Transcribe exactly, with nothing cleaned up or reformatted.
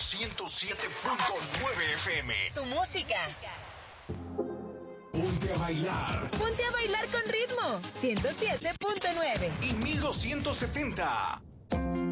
ciento siete punto nueve F M. Tu música. Ponte a bailar. Ponte a bailar con ritmo. ciento siete punto nueve. Y mil doscientos setenta.